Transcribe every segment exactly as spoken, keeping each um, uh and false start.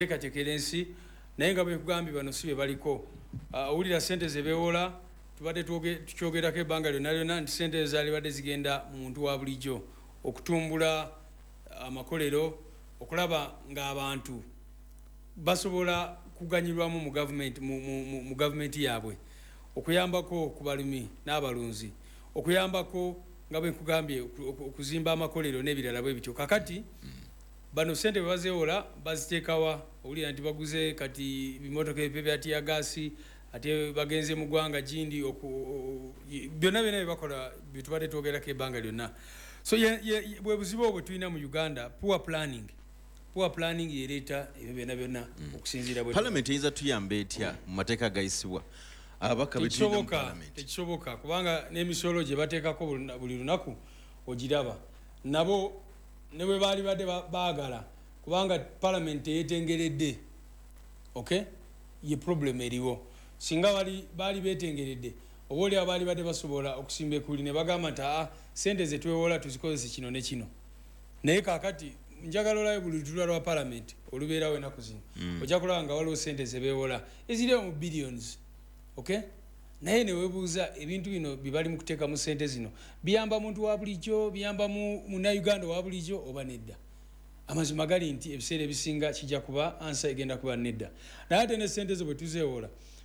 teekateekera ensi naye nga bwe kugambye bano si be baliko. Owulira ssente ze beewola tubadde tukyogerako ebbanga lyonna lyonna nti ssente ezo zaalibadde zigenda mu muntu wa bulijjo okutumbula amakolero, okulaba ng'abantu basobola kuganyirwamu mu gavumenti mu gavumenti yaabwe, okuyambako ku balimi n'abalunzi, okuyambako nga bwe nkugambye okuzimba amakolero n'ebirala bwe bityo. Kakati bano ssente bwe bazeewola baziteekawa, owulira nti baguze kati bimotoka ebipya bya tiyagaasi, ate bagenze mu ggwanga gindi byonna byonna bye bakola bye tubadde twogerako ebbanga lyonna. So bwe buzibu obwo tulina mu Uganda, poor planning. Poor planning yereeta ebyo byonna byonna okusinziira bwe Parliament eyinza tuyamba etya mu mateeka agayisibwa ababaka be tulina mu Parliament? Tekisoboka kubanga n'emisolo gye bateekako buli lunaku ogiraba nabo ne bwe baali badde baagala kubanga Parliament eyetengeredde, okay, ye problem eriwo. Singa bali baali beetengeredde oba oli abaali badde basobola okusimba ekuli ne bagamba nti aa ssente ze twewola tuzikozese kino ne kino, naye kaakati njagala olayo buli lutula lwa Parliament olubeerawo ennaku zino ojja kulaba nga waliwo ssente ze beewola eziriwo mu billions, okay, naye ne weebuuza ebintu bino bye bali mu kuteeka mu ssente zino biyamba muntu wa bulijjo, biyamba munnayuganda wa bulijjo oba nedda? Amazima gali nti ebiseera ebisinga kijja kuba ansa egenda kuba nedda. Naye ate ne ssente zo bwe tuzeewola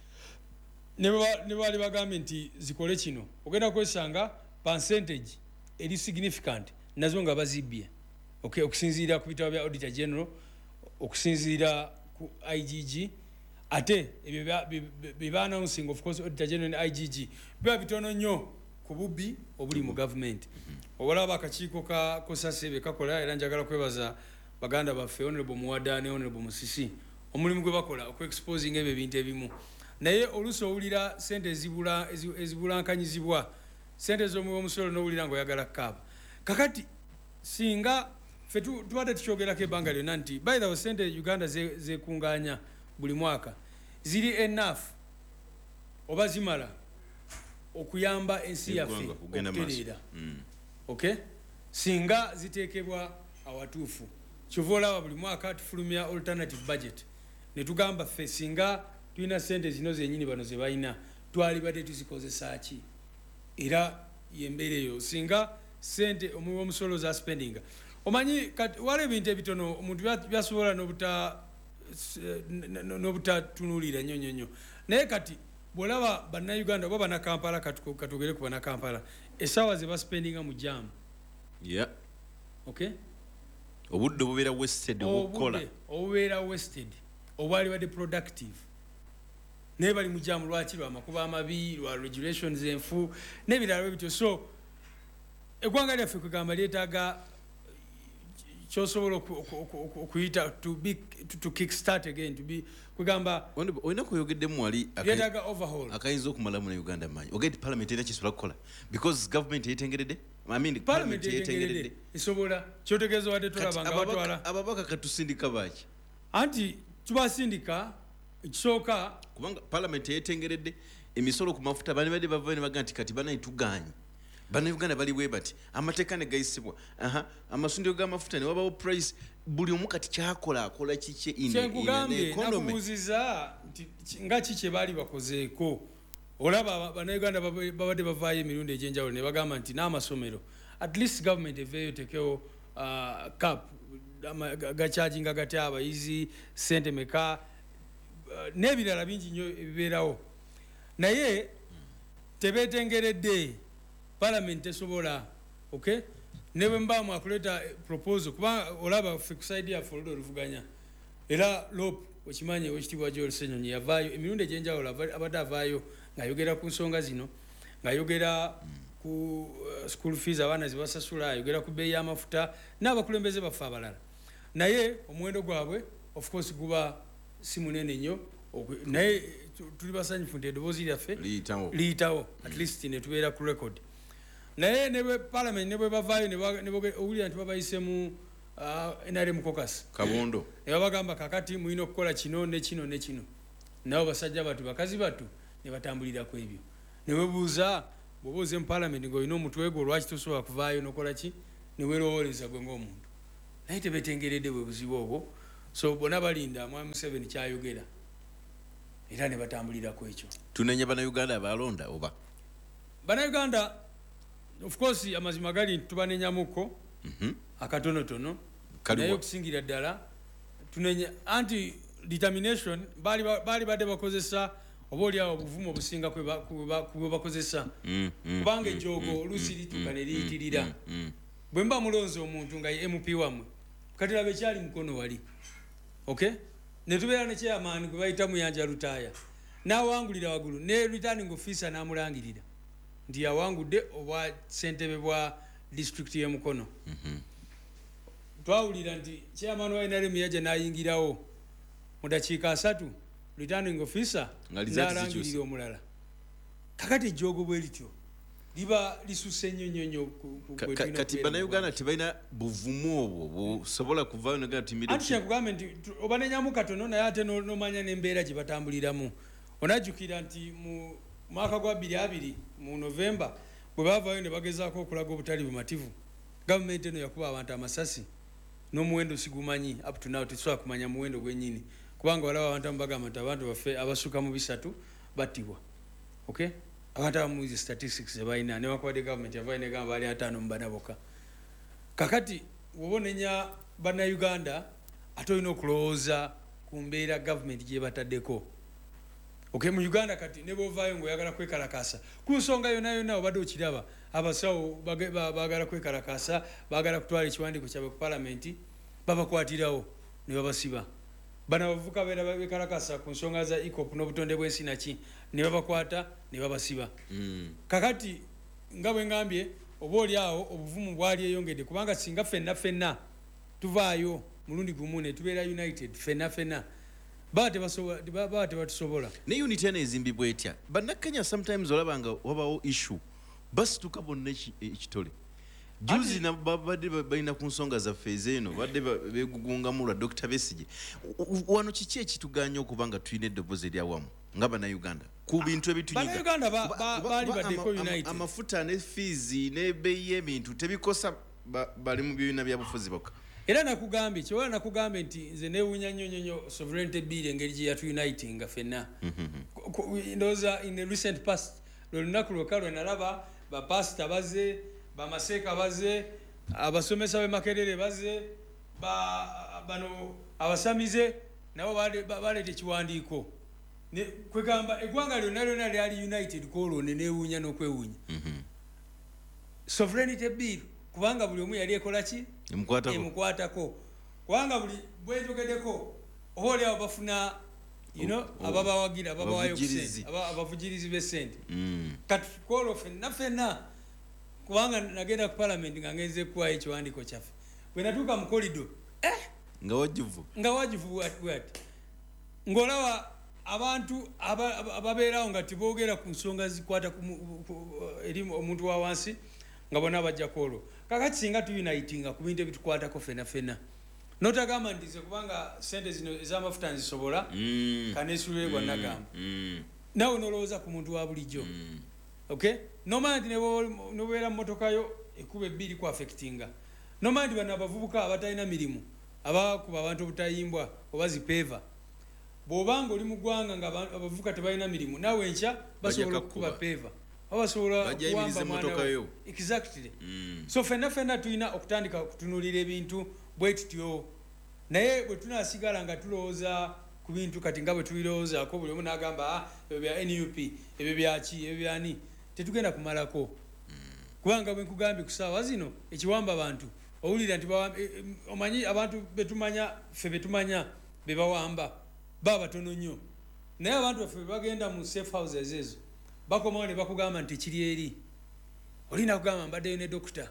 ne baali bagambye nti zikole kino, ogenda kwesanga percentage eri significant nazo nga bazibbye, okay, okusinziira ku bitabo bya Auditor General, okusinziira ku I G G, ate ebyo bye ba-announcing of course Auditor General ne I G G biba bitono nnyo ku bubbi obuli mu gavumenti. Obalaba akakiiko ka Kosasebe kakola, era njagala kwebaza baganda baffe Honorable Muwada ne Honorable Musisi omulimu gwe bakola okwe-exposing ebyo ebintu ebimu. Naye oluusi owulira ssente ezibulankanyizibwa, ssente z'omuwa omusolo n'owulira ng'oyagala kaaba. Kakati singa ffe tubadde tukyogerako ebbanga lyonna nti by the way ssente Uganda zeekunganya buli mwaka ziri enough oba zimala okuyamba ensi yaffe okutereera, okay, singa ziteekebwa awatuufu. Kyova olaba buli mwaka tufulumya alternative budget ne tugamba ffe singa tulina ssente zino zennyini bano ze balina twalibadde tuzikozesa ki? Era yembeera eyo singa ssente omuwa omusolo za spendinga omanyi waliwo ebintu ebitono omuntu byasobola n'obutatunuulira nnyo nnyo nnyo, naye kati bw'olaba bannayuganda oba bannakampala, katugere ku bannakampala essaawa ze baspendinga mu jaamu, yeah, okay, obudde obubeera wasted obukola obubeera wasted obwali badde productive naye bali mu jaamu. Lwaki? Lwa makuba amabi, lwa regulations enfu n'ebirala bityo. So eggwanga lyaffe kugamba lyetaaga kyosobola okuyita to kick start again, to be kugamba olina kuyogeddemu wali lyetaaga overhaul akayinza okumalamu ne Uganda manyi ogeti Parliament erina kisobola kukola because government yetengeredde, I mean Parliament yetengeredde esobola kyotegeeza wadde tulaba nga batwala ababaka katusindika baki anti tubasindika ekisooka kubanga Parliament yetengeredde emisolo ku mafuta bani badde bavayo ne baga nti kati banayituganye bannayuganda bali bwe bati amateeka ne gayisibwa, aha, amasundiro g'amafuta ne wabawo price, buli omu kati kyakola akola kiki economy. Nakubuuziza nti nga ki kye baali bakozeeko. Olaba bannayuganda babadde bavaayo emirundi egy'enjawulo ne bagamba nti n'amasomero at least government eveeyo tekewo cap gakyajinga gatya abayizi ssente meka n'ebirala bingi nnyo ebibeerawo, naye tebeetengeredde. Parliament tesobola, okay, ne bwe mbaamu akuleta proposal kuba olaba ffe ku side yaffe oludda oluvuganya era lop okimanyi Oweekitiibwa Joel Ssenyonyi yavaayo emirundi egy'enjawulo abadde avaayo ng'ayogera ku nsonga zino, ng'ayogera ku school fees abaana ze basasula, ayogera ku bbeeyi y'amafuta n'abakulembeze baffe abalala, naye omuwendo gwabwe of course guba si munene nnyo, naye tuli basanyufu nti eddoboozi lyaffe liyitawo at least ne tubeera ku record. Naye ne bwe Parliament ne bwe bavaayo ne owulira nti babayise mu N R M caucus Kabondo ne babagamba kakati mulina okukola kino ne kino ne kino, nabo basajja batu bakazi batu ne batambulira ku ebyo. Ne webuuza bw'oba oze mu Parliament ng'olina omutwe gwo lwaki tosobola kuvaayo n'okola ki ne weerowooleza gwe ng'omuntu, naye tebeetengeredde bwe buzibu obwo. so bona balinda mwami Museveni kyayogera era ne batambulirako ekyo. Tunenya bannayuganda abalonda oba bannayuganda of course amazima gali tubanenyamuko mhm akatonotono naye okusingira ddala tunenya anti determination bali bali badde bakozesa oba oli awo obuvumu obusinga kwe bakozesa kubanga ejjoogo oluusi lituuka ne liyitirira bwe mba mulonzi omuntu nga ye M P wamwe kati labe kyali mukono wali okay ne tubeera ne chairman gwe bayita Muyanja Lutaaya n'awangulira waggulu ne returning officer n'amulangirira nti yawangudde obwa ssentebe bwa district y'e Mukono. Twawulira nti chairman wa N R M yaja n'ayingirawo mu dakiika asatu returning officer n'alangirira omulala. Kakati ejjoogo bwe lityo liba lisusse nnyo nnyo nnyo kati bannayuganda tebalina buvumu obwo busobola kuvaayo ne gatimira ati kyakugamba nti obanenyamu katono naye ate n'omanya n'embeera gye batambuliramu. Onajjukira nti mu mwaka gwa bbiri abiri mu November bwe baavaayo ne bagezaako okulaga obutali bumativu gavumenti eno yakuba abantu amasasi n'omuwendo sigumanyi up to now tetusobola kumanya muwendo gwennyini kubanga walaba abantu abagamba nti abantu baffe abasukka mu bisatu battibwa. Okay, abantu abamu zi statistics zebalina newankubadde gavumenti yavaayo negamba baali ataano mu bana bokka. Kakati wobonenya bannayuganda ate olina okulowooza ku mbeera gavumenti gye bataddeko. Okay, mu Uganda kati ne bovaayo ng'oyagala kwekalakaasa ku nsonga yonna yonna obadde okiraba abasawo baagala kwekalakaasa baagala kutwala ekiwandiiko kyabwe ku palamenti babakwatirawo ne babasiba. Bano abavubuka beera bekalakaasa ku nsonga za E C O P n'obutonde bw'ensi naki ne babakwata ne babasiba. Kakati nga bwe ngambye oba oli awo obuvumu bwali eyongedde kubanga singa ffenna ffenna tuvaayo mulundi gumu ne tubeera united ffenna ffenna bate basobola bate batusobola ne unity ene ezimbibwa etya bannakenya sometimes olabanga wabawo issue basituka bonna ekitole juzi na babadde balina ku nsonga zaffe ezeeno badde begugungamu lwa Doctor Besigye wano kiki ekituganya okubanga tulina eddoboozi eryawamu nga bannayuganda ku bintu ebitunyiga bannayuganda baali baddeko united amafuta ne fees n'ebbeeyi y'ebintu tebikosa bali mu bibiina byabufuzi bokka. Era nakugambye kyola nakugambye nti nze neewuunya nnyo nnyo nnyo sovereignty bill engeri gye yatu-unitinga ffenna. Ndowooza in the recent past lwe lunaku lwokka lwe nalaba bapasita baze bamaseeka baze abasomesa b'e Makerere baze bano abasamize nabo baleeta ekiwandiiko kwegamba eggwanga lyonna lyonna lyali united kwolwo ne neewuunya n'okwewuunya. Sovereignty bill kubanga buli omu yali ekola ki emukwatako kubanga buli bwenjogeddeko oba oli abo bafuna you know ababawagira ababawayo abavugirizi b'essente kati kwolwo ffenna ffenna kubanga nagenda ku palamenti nga ngenze kuwayo ekiwandiiko kyaffe bwe natuuka mu kolido nga wajivu nga wajivu bwati ng'olaba abantu ababeerawo nga tiboogera ku nsonga zikwata eri omuntu wa wansi nga bonna bajja kwolwo. Kakati singa tuyunitinga ku bintu ebitukwatako ffenna ffenna notagamba nti ze kubanga sente zino ez'amafuta nzisobola kaneesulire bwa nagamba nawe nolowooza ku muntu wa bulijjo. Okay, nomanya nti nobeera mu motokayo ekuba ebbiri ku affectinga nomanya nti bano abavubuka abatalina mirimu abakuba abantu obutayimbwa oba zipeeva bw'obanga oli mu ggwanga nga abavubuka tebalina mirimu nawe enkya basobola okukuba peeva abasobola kuwamba mwana exactly. So ffenna ffenna tulina okutandika okutunuulira ebintu bwe tutyo naye bwe tunaasigala nga tulowooza ku bintu kati nga bwe tubirowoozaako buli omu n'agamba ebyo bya N U P ebyo byaki ebyo byani tetugenda kumalako kubanga bwe nkugambye ku ssaawa zino ekiwamba abantu owulira nti omanyi abantu betumanya ffe betumanya be bawamba baba batono nnyo naye abantu baffe bagenda mu safe houses ezo bakomawo ne bakugamba nti kiri eri olina kugamba mbaddeyo ne dokita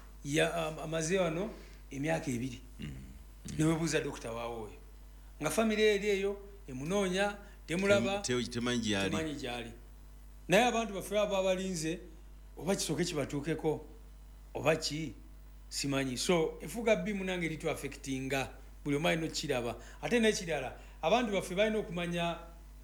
amaze wano emyaka ebiri newebuuza dokita waawo oyo nga famire eri eyo emunoonya temulaba temanyi gyali naye abantu baffe abo abalinze oba kisooke kibatuukeko oba ki simanyi. So efuga bbi munange eritu affectinga buli omu alina okukiraba ate n'ekirala abantu baffe balina okumanya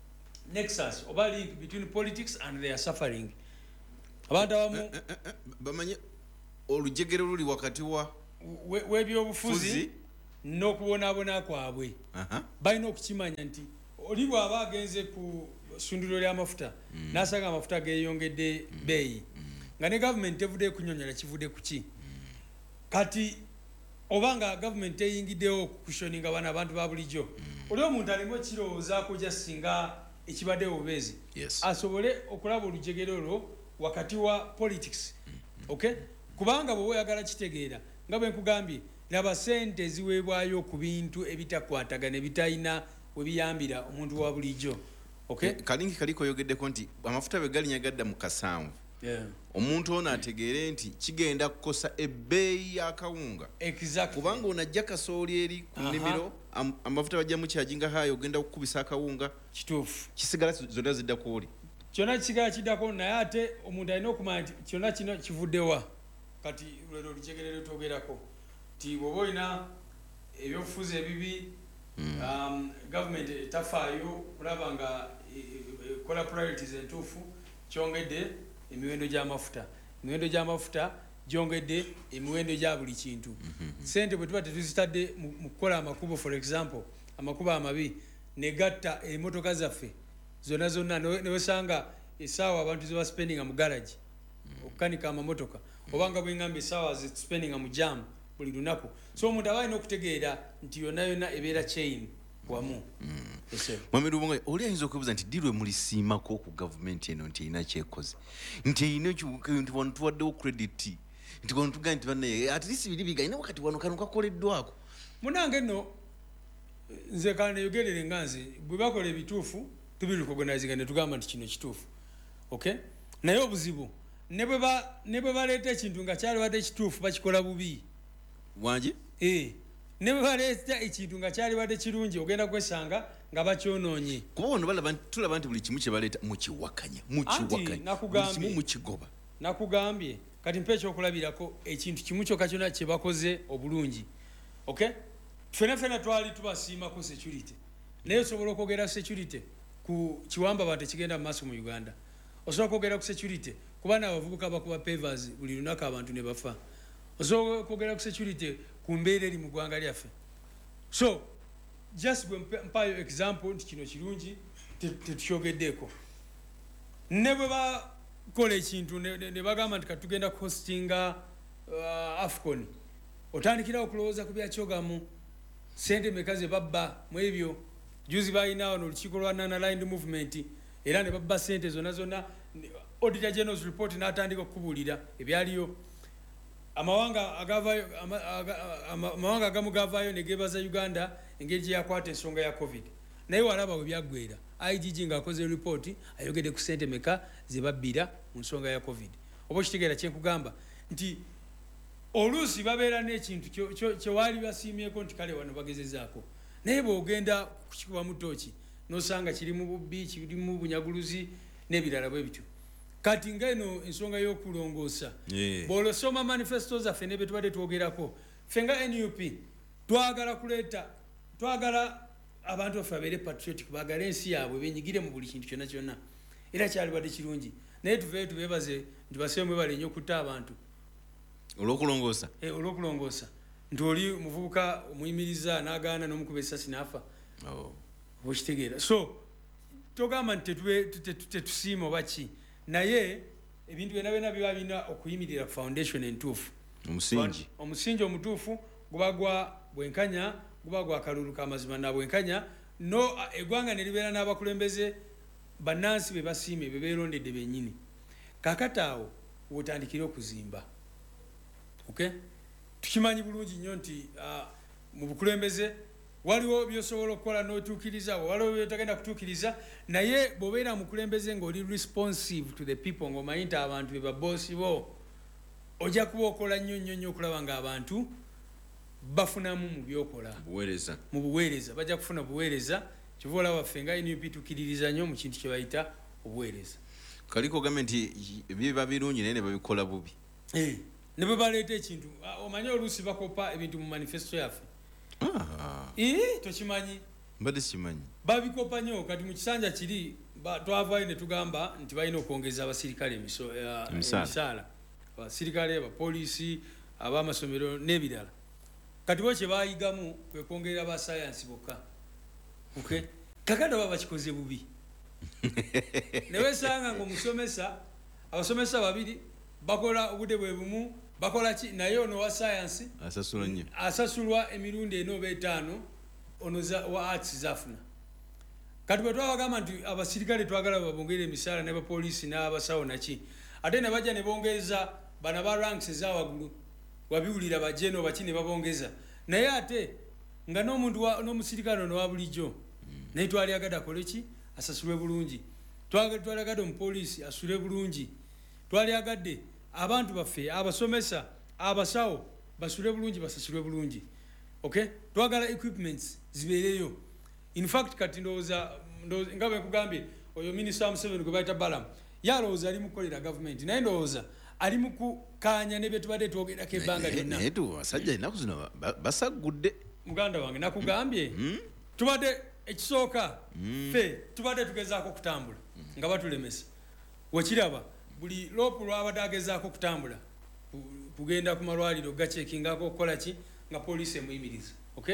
nexus oba link between politics and their suffering. Abantu abamu bamanye olujegere luli wakati wa webyobufuzi n'okubonaabona kwabwe balina okukimanya nti oli bw'aba agenze ku ssundiro ly'amafuta n'asanga amafuta geeyongedde bbeeyi nga ne gavumenti tevudde kunyonyola kivudde ku ki kati oba nga gavumenti eyingiddewo okukushoninga bano abantu ba bulijjo oli omuntu alimu ekirowoozaako ja singa ekibadde obubeezi asobole okulaba olujegere olwo wakati wa politics okay kubanga bwe oyagala kitegeera nga bwe nkugambye laba ssente eziweebwayo ku bintu ebitakwatagana ebitalina we biyambira omuntu wa bulijjo okay kalingi kaliko oyogeddeko nti amafuta bwe galinyagadda mu kasanvu omuntu ono ategeere nti kigenda kukosa ebbeeyi y'akawunga kubanga onajja kasooli eri ku nnimiro amafuta bajja mu kyajinga haayo ogenda kukubisa akawunga kituufu kisigala zonna ziddako oli kyonna kisigala kiddako naye ate omuntu alina okumanya nti kyonna kino kivuddewa kati lwero olujegerere twogerako nti bw'oba olina ebyobufuzi ebibi gavumenti etafaayo kulaba nga ekola priorities entuufu kyongedde emiwendo gy'amafuta emiwendo gy'amafuta gyongedde emiwendo gya buli kintu sente bwe tuba tetuzitadde mu kukola amakubo for example amakubo amabi negatta emmotoka zaffe zonna zonna newesanga essaawa abantu ze baspendinga mu garage okukanika amamotoka obanga bwengamba essaawa zespendinga mu jamu buli lunaku so omuntu aba alina okutegeera nti yonna yonna ebeera chain wamu Mwami Lubonga oli ayinza okwebuuza nti ddi lwe mulisiimako ku gavumenti eno nti erina kyekoze nti erina nti wano tuwaddewo credit nti wano tugamba nti bannaye at least biri bigalina wakati wano kano kakoleddwako munange nno nze kaneyogerere nga nze bwe bakola ebituufu tubirecognizinga ne tugamba nti kino kituufu okay naye obuzibu ne bwe baleeta ekintu nga kyalibadde kituufu bakikola bubi wanje eh ne bwe baleeta ekintu nga kyalibadde kirungi ogenda kwesanga nga bakyonoonye kuba wano balaba tulaba nti buli kimu kye baleeta mukiwakanya mukiwakanya kimu mukigoba nakugambye kati mpa ekyokulabirako ekintu kimu kyokka kyonna kye bakoze obulungi okay ffena ffena twali tubasiimako security naye osobola okwogera security ku kiwamba abantu ekigenda mu maaso mu Uganda osobola okwogera ku security kuba n'abavubuka bakuba pavers buli lunaku abantu ne bafa osobola okwogera ku security ku mbeera eri mu ggwanga lyaffe so just bwe mpayo example nti kino kirungi tetukyogeddeeko ne bwe bakola ekintu ne bagamba nti katugenda kuhostinga afcon otandikira okulowooza ku byakyogamu sente meka ze babba mu ebyo juzi balina wano olukiiko lwa non-aligned movement era ne babba sente zonna zonna auditor general's report n'atandika okubuulira ebyaliyo amawanga agavayo amawanga agamu gavaayo ne geebaza Uganda engeri gye yakwata ensonga ya covid naye walaba bwe byaggweera I G G ng'akoze report ayogedde ku sente meka ze babbira mu nsonga ya covid oba okitegeera kye nkugamba nti oluusi babeera n'ekintu kyewaali basiimyeko nti kale wano bagezezaako naye bw'ogenda kukikuba mu tooki n'osanga kirimu bubbi kirimu bunyaguluzi n'ebirala bwe bityo kati ngeno ensonga y'okulongoosa bw'olosoma manifesto zaffe ne be tubadde twogerako ffe nga N U P twagala kuleeta twagala abantu baffe abeere patriotic baagala ensi yaabwe benyigire mu buli kintu kyonna kyonna era kyalibadde kirungi naye tuveeyo tubeebaze nti baseeyo mwebale nnyo okutta abantu olw'okulongoosa olw'okulongoosa nti oli muvubuka omuyimiriza n'agaana n'omukuba essasi n'afa okitegeera so togamba nti tetusiima oba ki naye ebintu byonna byonna biba birina okuyimirira foundation entuufu omusingi omusingi omutuufu guba gwa bwenkanya guba gwa kalulu k'amazima na bwenkanya no eggwanga ne libeera n'abakulembeze bannansi be basiime be beerondedde bennyini kaakati awo wotandikire okuzimba okay tukimanyi bulungi nnyo nti mu bukulembeze waliwo byosobola okukola n'otuukiriza waliwo byotagenda kutuukiriza naye bw'obeera mukulembeze ng'oli responsive to the people ng'omanyi nti abantu be baboosi bo ojja kuba okola nnyo nnyo nnyo okulaba ng'abantu bafunamu mu byokola mu buweereza bajja kufuna buweereza kyova olaba waffe nga N U P tukiririza nnyo mu kintu kye bayita obuweereza kaliko ogambe nti biba birungi naye ne babikola bubi ne bwe baleeta ekintu omanyi oluusi bakopa ebintu mu manifesto yaffe ii tokimanyi mbadde simanyi babikopa nnyo kati mu kisanja kiri twavaayo ne tugamba nti balina okwongeza abasirikale emisaala abasirikale abapoliisi ab'amasomero n'ebirala kati bo kye baayigamu kwe kwongerera ba science bokka. Okay, kakati baba bakikoze bubi. Ne wesanga ng'omusomesa abasomesa babiri bakola obudde bwe bumu bakola ki naye ono wa science asasula nnyo asasulwa emirundi eno oba etaano ono wa arts zafuna. Kati bwe twabagamba nti abasirikale twagala babongere emisaala ne bapoliisi n'abasawo naki ate ne bajja ne bongeza bana ba ranks ezawaggulu wabiwulira bajeno baki ne babongeza naye ate nga n'omuntu n'omusirikale ono wa bulijjo naye twali agadde akole ki asasulwe bulungi. Twali agadde omupoliisi asule bulungi. Twali agadde abantu baffe abasomesa abasawo basule bulungi basasulwe bulungi. Okay, twagala equipments zibeereyo. In fact kati ndowooza nga bwe nkugambye oyo minisita Museveni gwe bayita Balaam yalowooza ali mu kukolera gavumenti naye ndowooza ali mu kukaanya ne bye tubadde twogerako ebbanga lyonna. Naye tu basajja ennaku zino basaggudde. Muganda wange nakugambye tubadde ekisooka ffe tubadde tugezaako okutambula nga batulemesa. Wekiraba buli loopu lwabadde agezaako okutambula kugenda ku malwaliro gaceekingako okukola ki nga poliisi emuyimiriza. Okay,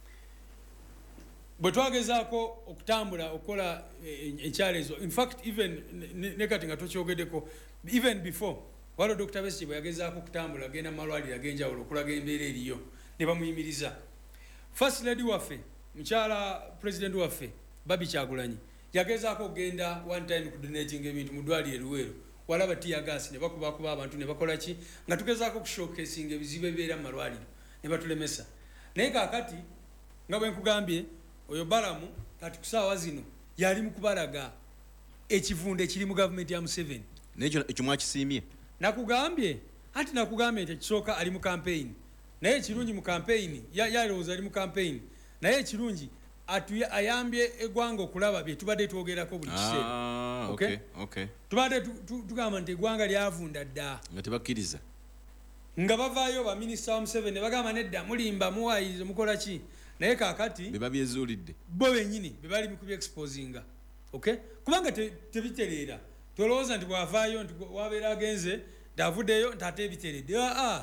bwe twagezaako okutambula okukola enkyalo ezo. In fact even ne kati nga tokyogeddeko even before waliwo Dr Besigye bwe yagezaako okutambula agenda mu malwaliro ag'enjawulo okulaga embeera eriyo ne bamuyimiriza. First lady waffe mukyala president waffe Babi Kyagulanyi yagezaako okugenda one time kudonating ebintu mu ddwaliro eruweero walaba tiyagasi ne bakubakuba abantu ne bakola ki nga tugezaako okushowcasinga ebizibu ebibeera mu malwaliro ne batulemesa. Naye kaakati nga bwe nkugambye oyo Balamu kati ku ssaawa zino yali mu kubalaga ekivunde kiri mu gavumenti ya Museveni. N'ekyo ekyo mwakisiimye? Nakugambye anti nakugambye nti ekisooka ali mu campaign naye ekirungi mu campaign yalowooza ali mu campaign naye ekirungi ayambye eggwanga okulaba bye tubadde twogerako buli kiseera. Okay, okay. Tubadde tugamba nti eggwanga lyavunda dda nga tebakkiriza nga bavaayo baminisita wa Museveni ne bagamba nedda mulimba muwaayiriza mukola ki naye kaakati be babyezuulidde bo bennyini be bali mu kubyeexposinga. Okay, kubanga tebitereera tolowooza nti bwavaayo nti wabeera agenze ndavuddeyo nti ate ebiteredde. Aa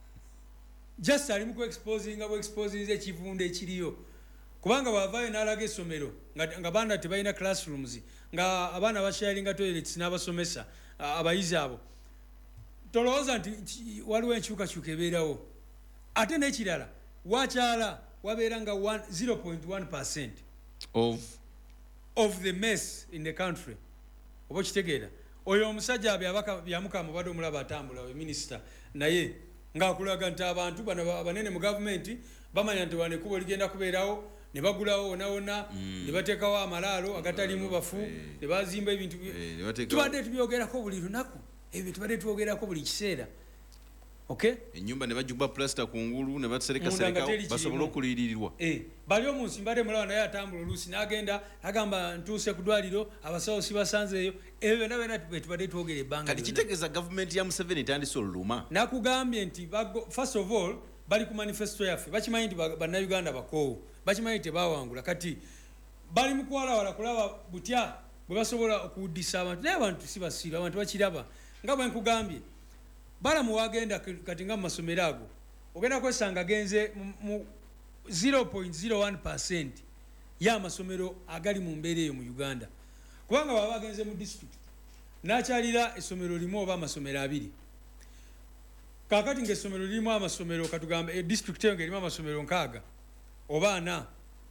just ali mu kuexposinga bweexposinze ekivunde ekiriyo kubanga bwavaayo n'alaga essomero nga baana tebalina classrooms nga abaana basharinga toilets n'abasomesa abayizi abo. Tolowooza nti waliwo enkyukakyuka ebeerawo ate n'ekirala wakyala wabeera nga zero point one percent of of the mess in the country. Oba kitegeera oyo omusajja byamukama badde omulaba atambula we minisita naye ng'akulaga nti abantu bano banene mu gavumenti bamanya nti wano ekkubo ligenda kubeerawo ne bagulawo wona wona ne bateekawo amalaalo agatalimu bafu ne bazimba ebintu tubadde tubyogerako buli lunaku ebyo tubadde twogerako buli kiseera. Okay, ennyumba ne bajuba plaster kungulu ne basereka sereka basobola okuliiririrwa. Eh, bali omunsi mbadde mulaba naye atambula oluusi n'agenda agamba ntuuse ku ddwaliro abasawo si basanzeeyo ebyo byonna byonna tubadde twogera ebbanga. Kati kitegeeza gavumenti ya Museveni etandise oluluma. Nakugambye nti first of all bali ku manifesto yaffe bakimanyi nti bannayuganda bakoowu bakimanyi tebawangula kati bali mu kuwalawala kulaba butya bwe basobola okuwuddisa abantu naye abantu si basiiru abantu bakiraba nga bwe nkugambye. Balamu wagenda kati nga mu masomero ago ogenda kwesanga agenze mu zero point zero one percent y'amasomero agali mu mbeera eyo mu Uganda kubanga baba bagenze mu district n'akyalira essomero limu oba amasomero abiri. Kaakati ng'essomero lirimu amasomero katugamba e district eyo ng'erimu amasomero nkaaga oba ana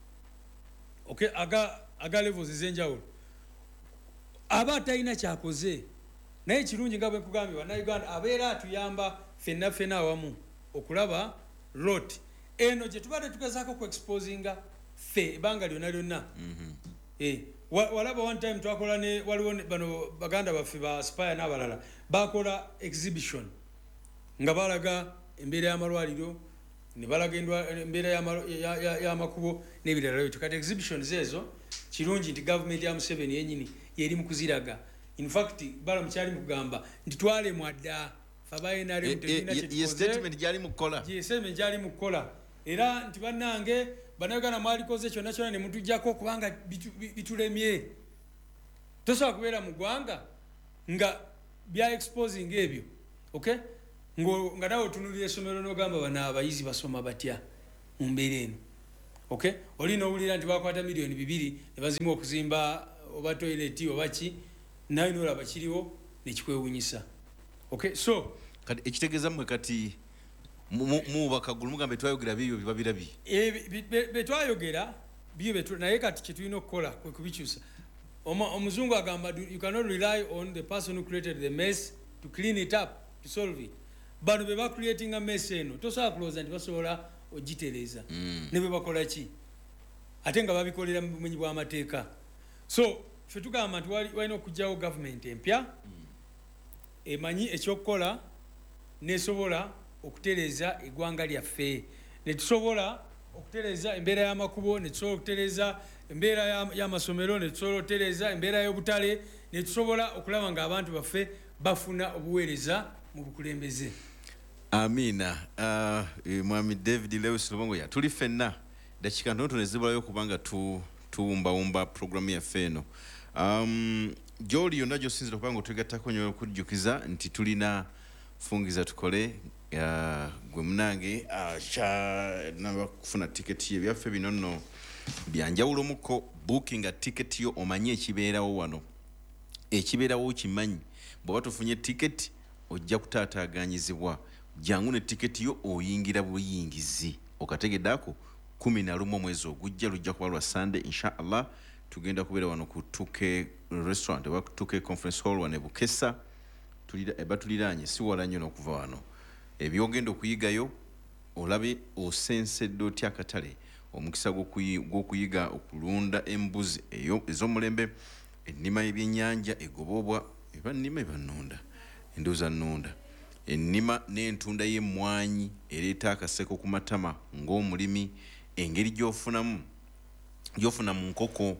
okay, aga, aga levels ez'enjawulo aba atalina kyakoze. Naye kirungi nga bwe nkugambye bannayuganda abeera atuyamba ffenna ffenna awamu okulaba lot eno gye tubadde tugezaako kuexposinga ffe ebbanga lyonna lyonna. Eh, walaba one time twakola ne waliwo bano baganda baffe ba Spire n'abalala bakola exhibition nga balaga embeera y'amalwaliro ne balaga embeera y'amakubo n'ebirala byo. Kati exhibitions ezo kirungi nti gavumenti ya Museveni yennyini yeri mu kuziraga. In fact Balamu kyali mu kugamba nti twalemwa dda fabayenale ye statement gyali mu kukola ye statement gyali mu kukola era nti bannange bannayuganda mwalikoze kyonna kyonna ne mutujjako kubanga bitulemye. Tosobola kubeera mu ggwanga nga bya exposing ebyo. Okay, nga nawe otunulira essomero n'ogamba bano abayizi basoma batya mu mbeera eno. Okay, olina owulira nti bakwata miliyoni bibiri ne bazima okuzimba oba toileti oba ki naye nolaba kiriwo nekikwewunyisa. Okay, so kati ekitegeeza mmwe kati mubaka gulu mugambe twayogera bibyo biba birabi betwayogera byo naye kati kyetulina okukola kwe kubikyusa. Omuzungu agamba you cannot rely on the person who created the mess to clean it up, to solve it. Bano beba creating a mess eno tosobola kulowooza nti basobola ogitereeza ne bwe bakola ki ate nga babikolera mu bumenyi bw'amateeka. So ffe tugamba nti walina okugyawo gavumenti empya emanyi ekyokukola nesobola okutereeza eggwanga lyaffe, netusobola okutereeza embeera y'amakubo, netusobola okutereeza embeera y'amasomero, netusobola okutereeza embeera y'obutale, netusobola okulaba ng'abantu baffe bafuna obuweereza mu bukulembeze. Amina. Uh, Mwami David Lewis Lubongo ya tuli ffenna dakika ntono nezibulayo kubanga tu tuwumbawumba programu yaffe eno. Um, Joli yonna gy'osinzira kubanga otugattako nnyo okujjukiza nti tulina fungiza tukole ya gwe munange acha nabakufuna ticket ye byaffe bino nno byanjawulo muko booking a ticket yo omanye ekibeerawo wano ekibeerawo kimanyi bw'oba tufunye ticket ojja kutaataaganyizibwa jangu ne ticket yo oyingira buyingizi okategeddaako kumi na lumu omwezi ogujja lujja kuba lwa Sunday inshallah tugenda kubeera wano ku Tuke restaurant oba Tuke conference hall wane Bukesa tulira eba tuliranye si wala nnyo n'okuva wano ebyogenda okuyigayo olabe osensedde otya akatale omukisa gw'okuyiga okulunda embuzi eyo ez'omulembe ennima y'ebyennyanja egoboobwa eba nnima ebannunda enduuza nnunda ennima n'entunda y'emmwanyi ereeta akaseko ku matama ng'omulimi engeri gy'ofunamu gy'ofuna mu nkoko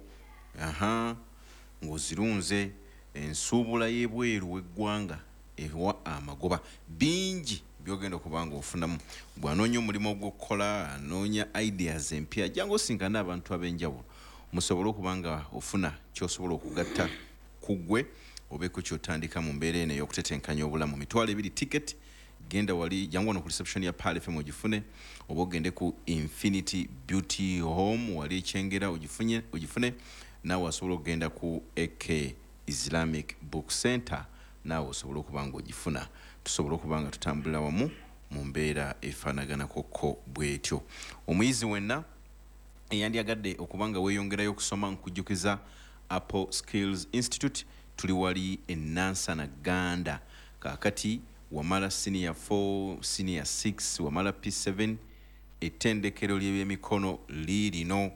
aha ng'ozirunze ensuubula y'ebweru w'eggwanga ewa amagoba bingi byogenda kubanga ofunamu bw'anoonya omulimu ogw'okukola anoonya ideas empya jangu osinkana abantu ab'enjawulo musobole okubanga ofuna ky'osobola okugatta ku ggwe obeeko ky'otandika mu mbeera eno ey'okutetenkanya obulamu mitwalo ebiri ticket genda wali jangu wano ku reception ya Pal F M ogifune oba ogende ku Infinity Beauty Home wali ekyengera ogifunye ogifune naawe asobola okugenda ku A K Islamic Book Center naawe osobola okubanga ogifuna tusobola okubanga tutambulira wamu mu mbeera efaanagana kokko bwetyo. Omuyizi wenna eyandyagadde okubanga weeyongerayo okusoma nkujjukiza Apple Skills Institute tuli wali e Nansana Ganda kaakati wamala senior four senior six wamala P seven ettendekero ly'ebyemikono liirino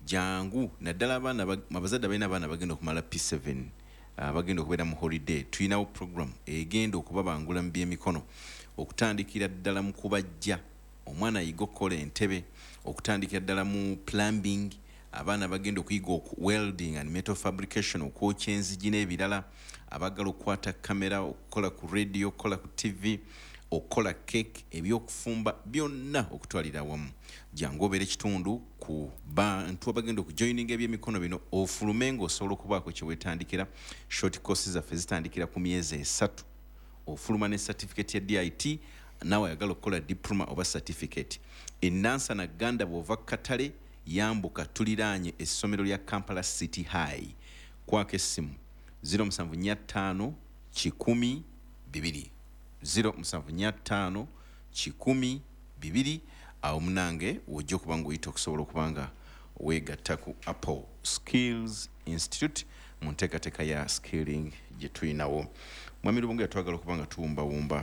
jangu naddala abaana abazadde balina abaana bagenda okumala P seven bagenda okubeera mu holiday tulinawo program egenda okubabangula mu byemikono okutandikira ddala mu kubajja omwana ayiga okukola entebe okutandikira ddala mu plumbing abaana bagenda okuyiga welding and metal fabrication okwokya enzigi n'ebirala abagala okukwata kamera okukola ku radio okukola ku T V okukola cake ebyokufumba byonna okutwalira wamu jangu obeera ekitundu ku bantu abagenda okujoininga ebyemikono bino ofulume ng'osobola okubaako kyeweetandikira short courses zaffe zitandikira ku myezi esatu ofuluma ne certificate ya D I T naawe ayagala okukola diploma oba certificate Nansana Ganda bw'ova katale yambuka tuliraanye essomero lya Kampala City High kwako essimu zero seven five five kikumi bibiri zero seven five five kikumi bibiri awo munange wojja okuba ng'oyita okusobola okubanga weegatta ku Apple Skills Institute mu nteekateeka ya skilling gye tulinawo. Mwami Lubongo yatwagala okubanga tuwumbawumba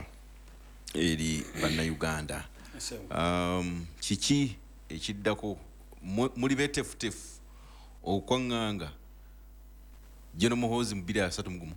eri bannayuganda. Um, kiki ekiddako muli betefutefu okwaŋŋanga Jeno Muhoozi mu bbiri asatu mu gumu.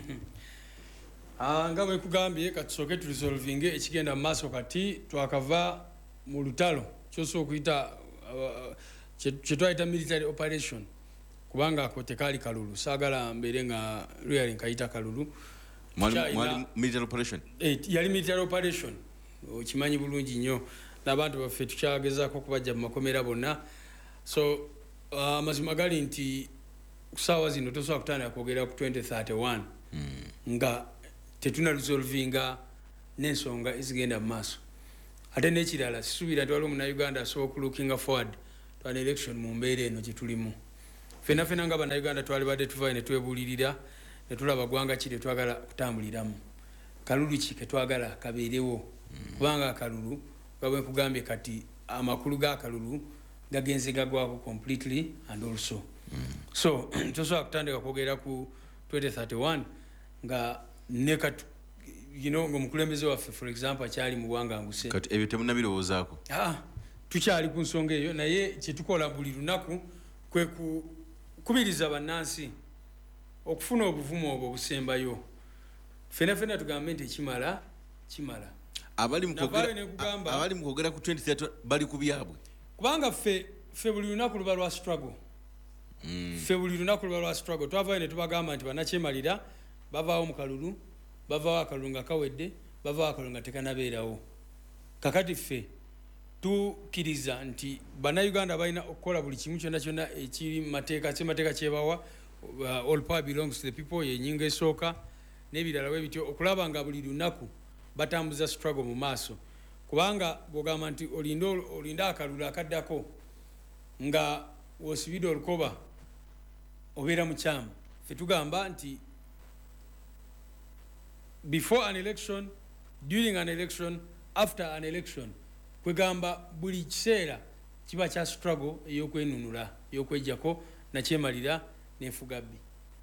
Ah, nga bwe kugambye katusooke tulisolvinge ekigenda mu maaso kati twakava mu lutalo kyosooka okuyita kye twayita military operation kubanga ako tekaali kalulu saagala mbeere nga luyali nkayita kalulu mwali military operation eh, yali military operation okimanyi bulungi nnyo n'abantu baffe tukyagezaako okubajja mu makomera bonna so amazima uh, gali nti kusaawa zino tosobola kutandika kwogera ku twenty thirty-one mm. nga tetuna resolvinga n'ensonga ezigenda mu maaso ate n'ekirala sisuubira nti waliwo munnayuganda asobola okulookinga forward to an election mu mbeera eno gye tulimu. Fena fena nga bannayuganda twalibadde tuvayo ne twebuulirira ne tulaba ggwanga ki tetwagala kutambuliramu, kalulu ki ketwagala kabeerewo, kubanga akalulu nga bwe nkugambye kati amakulu g'akalulu gagenze gagwako completely and also. So tosobola kutandika kwogera ku twenty thirty-one nga ne kati you know ng'omukulembeze waffe for example akyali mu bwanganguse. Kati ebyo temunnabirowoozaako? Ah, tukyali ku nsonga eyo, naye kyetukola buli lunaku kwe kukubiriza bannansi okufuna obuvumu obwo obusembayo. Fena fena tugambe nti ekimala kimala. Abali mu kwogera ku twenty thirty bali ku byabwe, kubanga ffe ffe buli lunaku luba lwa struggle. Ffe buli lunaku luba lwa struggle. Twavaayo ne tubagamba nti bannakyemalira bavaawo mu kalulu, bavaawo akalulu nga kawedde, bavaawo akalulu nga tekanabeerawo. Kakati ffe tukkiriza nti bannayuganda balina okukola buli kimu kyonna kyonna ekiri mu mateeka, kyemateeka kyebawa, all power belongs to the people, yennyingo esooka n'ebirala bwe bityo, okulaba nga buli lunaku batambuza struggle mu maaso. Kubanga bw'ogamba nti olinda akalulu akaddako nga wosibidde olukoba obeera mukyamu, ffe tugamba nti before an election, during an election, after an election, kwegamba buli kiseera kiba kya struggle ey'okwenunula, ey'okwejjako nakyemalira n'enfugabbi.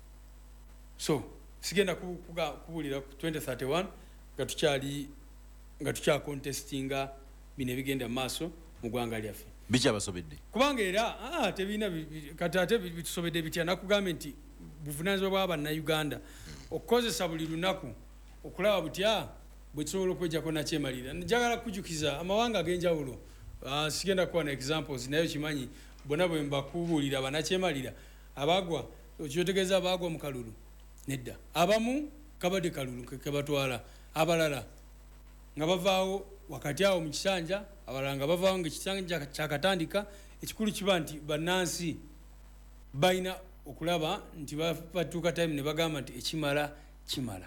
So sigenda kubuulira ku twenty thirty-one nga tukyali nga tukya contestinga bino ebigenda mu maaso mu ggwanga lyaffe. Bikyabasobedde? Kubanga era ah, tebiina kati ate bitusobedde bitya. Nakugambe nti buvunaanyizibwa bwa bannayuganda okukozesa buli lunaku okulaba butya bwe tusobola okwejjako nakyemalira. Njagala kujukiza amawanga ag'enjawulo, uh, sigenda kuwa na examples naye kimanyi bonna bwe mbakubuulira bannakyemalira abagwa okyotegeeza abagwa mu kalulu nedda, abamu kabadde kalulu kebatwala, abalala nga bavaawo wakati awo mu kisanja, abalala nga bavaawo ngaekisanja kyakatandika. Ekikulu kiba nti bannansi balina okulaba nti batuuka time ne bagamba nti ekimala kimala.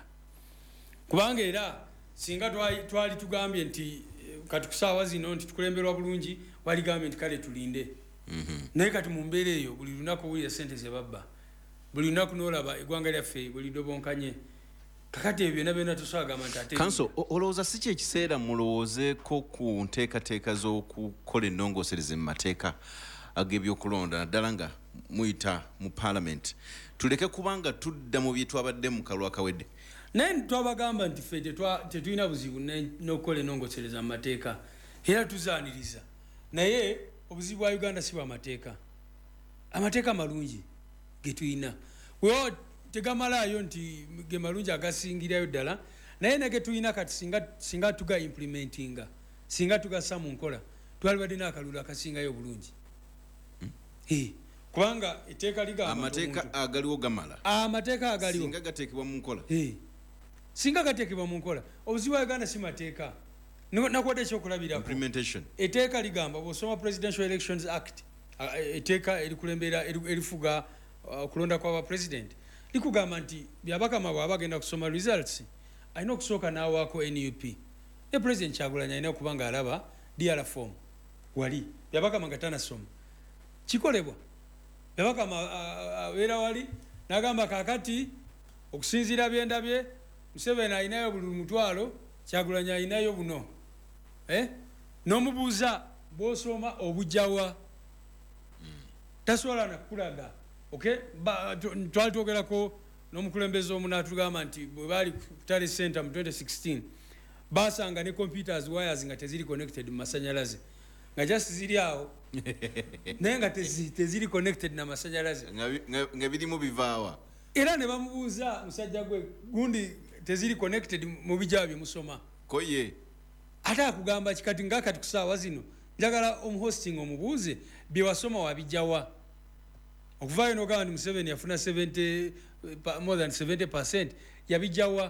Kubanga era singa twali tugambye nti kati kusaawa zino nti tukulemberwa bulungi, waligambye nti kale tulinde. Naye kati mu mbeera eyo buli lunaku owulira ssente ze babba, buli lunaku n'olaba eggwanga lyaffe buli dobonkanye. Kakati ebyo byonna byonna tosobola gamba nti ate Kanso olowooza si kyekiseera mulowoozeeko ku nteekateeka z'okukola ennongoosereze mu mateeka ag'ebyokulonda naddala nga muyita mu parliament, tuleke kubanga tudda mu bye twabadde mu kalulu akawedde? Naye twabagamba nti ffe tetulina buzibu n'okukola ennongoosereza mu mateeka era tuzaaniriza, naye obuzibu bwa Uganda si bwa mateeka. Amateeka malungi ge tulina wewa tegamalaayo nti ge malungi agasingirayo ddala, naye nage tulina kati singa, singa tuga implementinga, singa tugassa mu nkola twalibadde n'akalulu akasingayo obulungi. hmm? hey. Kubanga etteeka ligamba amateeka agaliwo gamala, amateeka agaliwo singa gateekebwa mu nkola, hey. singa gateekebwa mu nkola. Obuzibu bwa Uganda si mateeka, nakuwadde ekyokulabirako. Implementation. Etteeka ligamba bw'osoma Presidential Elections Act, etteeka erikulembera erifuga okulonda kw'aba president, likugamba nti byabakama bw'aba agenda kusoma results alina okusooka n'awaako N U P. Ne President Kyagulanyi alina okuba nga alaba D R form wali byabakama nga tanasoma kikolebwa. Byabakama abeera wali n'agamba kaakati okusinziira byendabye Museveni alinayo buli mutwalo, Kyagulanyi alinayo buno. Eh? N'omubuuza bw'osoma obujjawa tasobola nakulaga. Okay? Twali twogerako n'omukulembeze omu n'atugamba nti bwe baali ku Tale Center mu twenty sixteen basanga ne computers wires nga teziri connected mu masanyalaze, nga just ziri awo naye nga teziri connected na masanyalaze, nga birimu bivaawa. Era ne bamubuuza musajja gwe gundi teziri connected mu bijjawa bye musoma koye, ate akugamba kikati nga kati kusaawa zino njagala omuhosting omubuuze bye wasoma wabijjawa. Okuvaayo n'ogamba nti Museveni yafuna seventy, more than seventy percent yabijjawa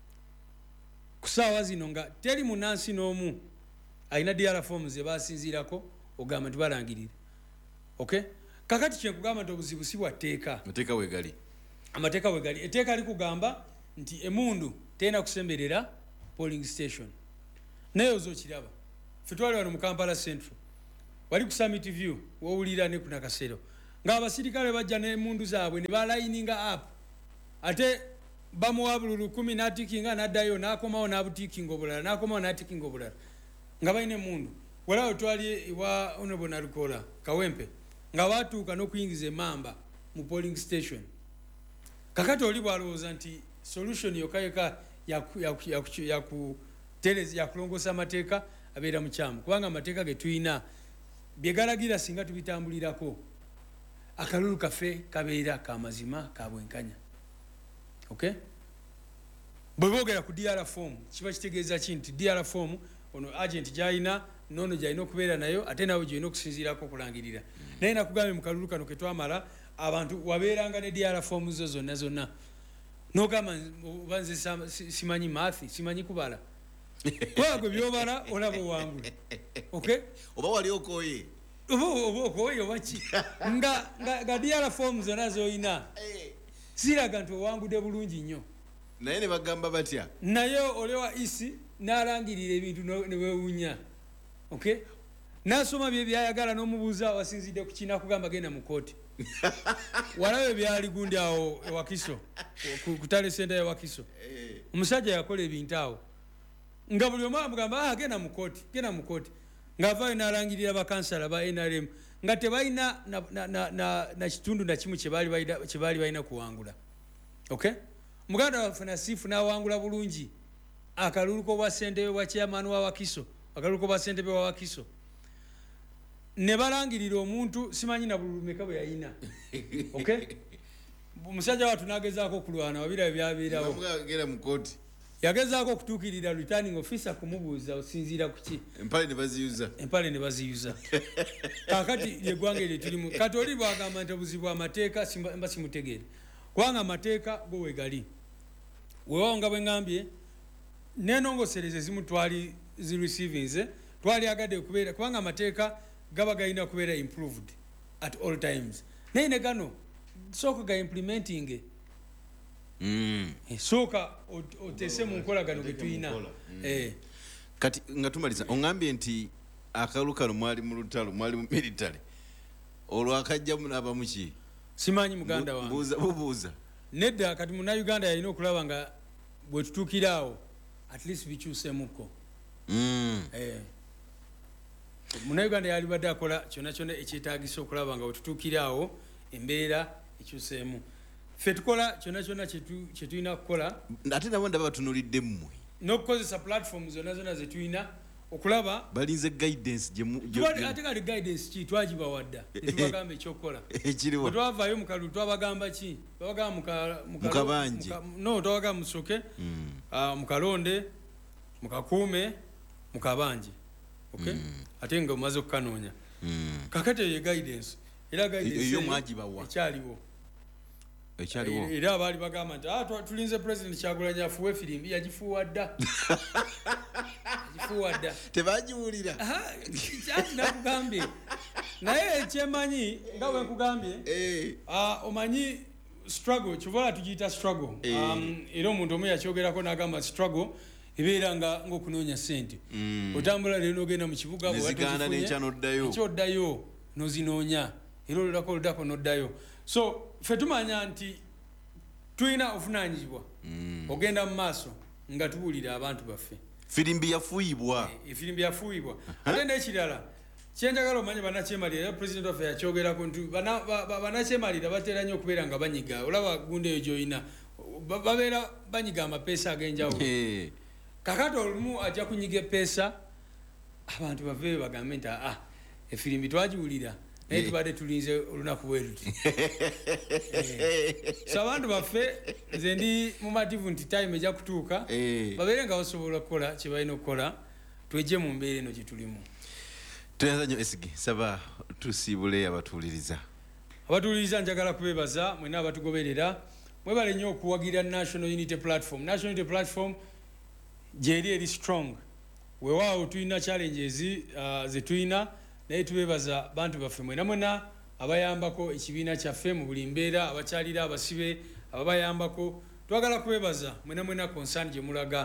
kusaawa zino nga teri munansi n'omu alina D R forms ze basinziirako ogamba nti balangirira. Okay? Kakati kyenkugamba nti obuzibu si bwa tteeka. Amateeka wegali. Amateeka wegali. Etteeka likugamba nti emundu tena kusemberera polling station. Naye ozokiraba. ffe twali wano mu Kampala Central wali ku Summit View wowulira ne ku Nakasero ng'abasirikale bajja n'emmundu zaabwe ne balayininga up ate bamuwa bululu kumi n'atikinga n'addayo n'akomawo n'abutikinga obulala n'akomawo n'atikinga obulala nga balina emmundu walawo twali ewa Honorable Nalukola Kawempe nga batuuka n'okuyingiza emmamba mu polling station kakati oli bw'alowooza nti solution yokayeka yakulongoosa amateeka abeera mukyamu kubanga amateeka ge tulina bye galagira singa tubitambulirako akalulu kaffe kabeera ka mazima ka bwenkanya okay bwe boogera ku D R form kiba kitegeeza ki nti D R form ono agent gy'alina nono gy'alina okubeera nayo ate nawe gy'olina okusinziirako okulangirira naye nakugambye mu kalulu kano ke twamala abantu wabeeranga ne D R form zo zonna zonna nogamba oba nze simanyi maathi simanyi kubala kwagwe byobala olaba owangula okay oba wali okooye oba okooye oba ki nga nga D R form zonna z'olina siraga nti owangudde bulungi nnyo naye ne bagamba batya naye olewa isi n'alangirira ebintu ne weewunya okay n'asoma bye byayagala n'omubuuza wasinzidde ku kina kugamba genda mu kooti walabe byali gundi awo ewakiso kutale senta ewakiso omusajja yakola ebintu awo nga buli omu amugamba ah genda mu kooti genda mu kooti ng'avaayo n'alangirira bakansala ba N R M nga tebalina na kitundu na kimu kye baali balina kuwangula okay muganda waffe Nasifu n'awangula bulungi akalulu k'obwa ssentebe bwa chairman wa Wakiso akalulu k'obwa ssentebe wa Wakiso ne balangirira omuntu simanyi na bulumeka bwe yayina okay omusajja watu n'agezaako okulwana wabira byabeerawo gera mu kooti yagezaako okutuukirira returning officer kumubuuza osinziira ku ki empale ne baziyuza empale ne baziyuza kakati lyegwanga eryo tulimu kati oli bwagamba nti obuzibu amateeka mba simutegeere kubanga amateeka go wegali weewawo nga bwe ngambye nenongosereze zimu twali zireceivings twali agadde okubeera kubanga amateeka gaba galina kubeera improved at all times naye ne gano sooka ga implementing mm. sooka oteese mu nkolagano ge tulina eh. kati nga tumaliza ongambye nti akalulu kano mwali mu lutalo mwali mu military olwo akajja munabamu ki simanyi muganda wange buuza bubuuza nedda kati muna Uganda yalina okulaba nga bwe tutuukiraawo at least bikyusemuko mm. eh. muna Uganda yali badde akola kyonna kyonna ekyetaagisa okulaba nga wetutuukiraawo embeera ekyuseemu ffe tukola kyonna kyonna kye tulina kukola ate nabo ndaba batunulidde mmwe n'okukozesa platform zonna zonna ze tulina okulaba balinze guidance ate kali guidance ki twagibawadda netubagamba ekyokukola ekiriwa twavaayo mu kalulu twabagamba ki babagamba mukabanje no twabagamba musoke mu kalonde mu kakuume mu kabanje okay ate nga omaze okukanoonya kakati eyo guidance era guidance eyo mwagibawa ekyaliwo ekyaliwo era abaali bagamba nti tulinze president Kyagulanyi afuwe firimbi yagifuuwa dda yagifuuwa dda tebagiwulira kyaki nakugambye naye ekyemanyi nga bwe nkugambye omanyi struggle kivola tugiyita struggle era omuntu omu yakyogerako n'agamba struggle ebeera nga ng'okunoonya ssente otambula leero n'ogenda mu kibuga ekyoddayo n'ozinoonya era oludako oludako n'oddayo so ffe tumanya nti tulina ovunaanyizibwa ogenda mu maaso nga tubuulira abantu baffe firimbi yafuuyibwa efirimbi yafuuyibwa ate n'ekirala kyenjagala omanye banakyemalira era pulezidenti waffe yakyogerako nti banakyemalira batera nnyo okubeera nga banyiga olaba gundi eyo gy'olina babeera banyiga amapeesa ag'enjawulo kakati olumu ajja kunyiga epeesa abantu bave bagambe nti aa efirimbi twagiwulira naye tubadde tulinze olunaku bwe luti so abantu baffe nze ndi mumativu nti time ejja kutuuka babeere nga basobola okukola kye balina okukola twejje mu mbeera eno gye tulimu tuyanza nnyo esigi saba tusiibule abatuwuliriza abatuwuliriza njagala kubeebaza mwena abatugoberera mwebale nnyo okuwagira National Unity Platform National Unity Platform gyeri eri strong weewaawo tulina challenges uh, ze tulina naye tubeebaza bantu baffe mwena mwena abayambako ekibiina kyaffe mu buli mbeera abakyalira abasibe ababayambako twagala kubeebaza mwena mwena concern gye mulaga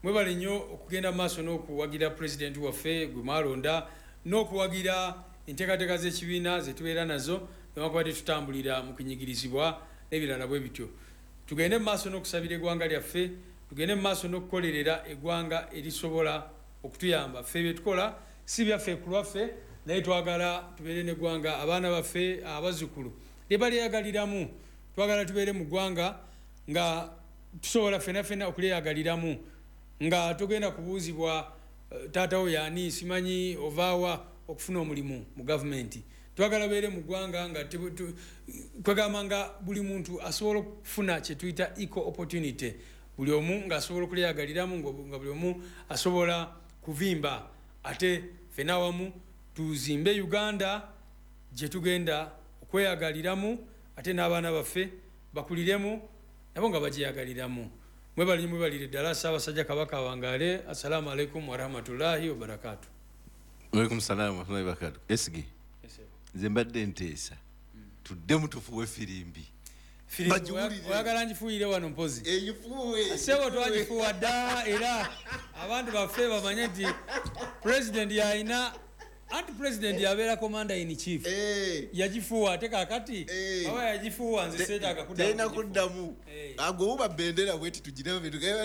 mwebale nnyo okugenda maaso n'okuwagira pulezidenti waffe gwe mwalonda n'okuwagira enteekateeka z'ekibiina ze tubeera nazo newankubadde tutambulira mu kunyigirizibwa n'ebirala bwe bityo. Tugende mu maaso n'okusabira eggwanga lyaffe, tugende mu maaso n'okukolerera eggwanga erisobola okutuyamba. Ffe bye tukola si byaffe ku lwaffe, naye twagala tubeere n'eggwanga abaana baffe abazzukulu lye balyeyagaliramu. Twagala tubeere mu ggwanga nga tusobola ffena ffena okulyeyagaliramu, nga tugenda kubuuzibwa taata wo yaani simanyi ovaawa okufuna omulimu mu gavumenti. Twagala beere mu ggwanga nga kwegamba nga buli muntu asobola okufuna kye tuyita equal opportunity, buli omu ng'asobola okulyeyagaliramu, nga buli omu asobola kuvimba, ate ffena awamu tuzimbe Uganda gye tugenda okweyagaliramu, ate n'abaana baffe bakuliremu nabo nga bagyeyagaliramu. Mwebali mwebalire ddala. Ssaabasajja Kabaka Wangaale, assalamu alaikum warahmatullahi wabarakatu. Waalaikum salaam warahmatullahi wabarakatu. Esigi nze mbadde nteesa tuddemu tufuwe firimbi. Oyagala ngifuuyire wano mpozi sebo twagifuuwa dda, era abantu baffe bamanye nti pulezidenti yalina anti pulezidenti yabeera commander in chief yagifuuwa, ate kaakati aba yagifuuwa nze seetaaga talina kuddamu agobuba bendera bweti tugireba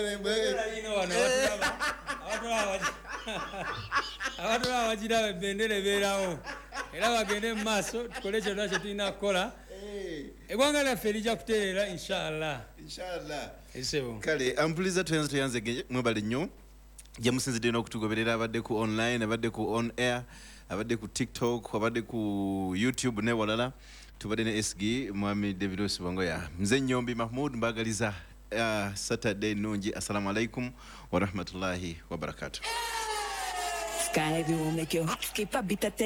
abatulaba bagiraba ebendera ebeerawo, era bagende mu maaso tukole kyonna kye tulina kukola. Eggwanga lyaffe lijja kutereera inshallah. Kale ampuliza tuyanze tuyanze genje mwebale nnyo gye musinzidde n'okutugoberera, abadde ku online, abadde ku on air, abadde ku TikTok, abadde ku YouTube ne walala. Tubadde ne S G Mwami David Osibongoya, nze Nyombi Mahmoud mbagaliza uh, Saturday nungi. Assalamu alaikum warahmatullahi wabarakatuh. Sky will make your heart skip a bit.